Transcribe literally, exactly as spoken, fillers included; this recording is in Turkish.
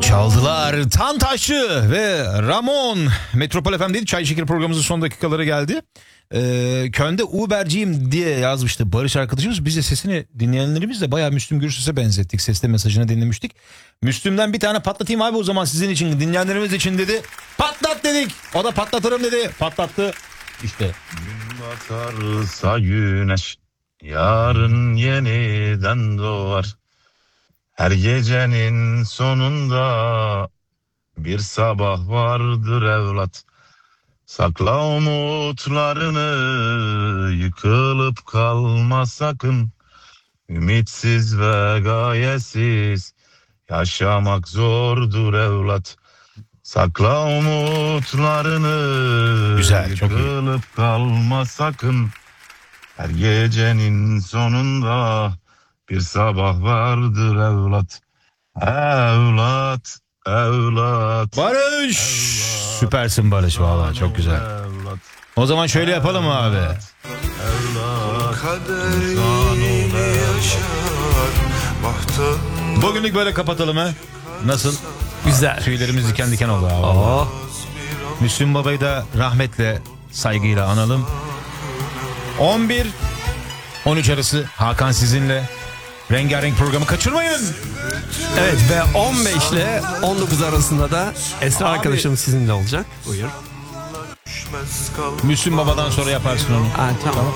Çaldılar Tantaşçı ve Ramon. Metropol F M'deydi. Çay Şekeri programımızın son dakikaları geldi. Ee, Könde Uber'ciyim diye yazmıştı Barış arkadaşımız. Biz de sesini dinleyenlerimiz de bayağı Müslüm Gürses'e benzettik. Sesli mesajını dinlemiştik. Müslüm'den bir tane patlatayım abi o zaman sizin için, dinleyenlerimiz için dedi. Patlat dedik. O da patlatırım dedi. Patlattı. İşte. Gün batarsa güneş, yarın yeniden doğar. Her gecenin sonunda bir sabah vardır evlat. Sakla umutlarını, yıkılıp kalma sakın. Ümitsiz ve gayesiz yaşamak zordur evlat. Sakla umutlarını, Güzel, çok iyi. yıkılıp kalma sakın. Her gecenin sonunda bir sabah vardır evlat. Evlat, evlat. Barış. Evlat. Süpersin Barış vallahi çok güzel. Evlat. O zaman şöyle yapalım mı abi? Evlat. Kaderini yaşar bahtın. Bugünlük böyle kapatalım ha. Nasıl? Güzel. Tüylerimiz diken diken oldu abi. Oh. Müslüm Baba'yı da rahmetle, saygıyla analım. on bir on üç arası Hakan sizinle. Rengarenk programı kaçırmayın. Evet ve on beş ile on dokuz arasında da Esra arkadaşım sizinle olacak. Buyur. Müslüm Baba'dan sonra yaparsın onu. Ha, tamam.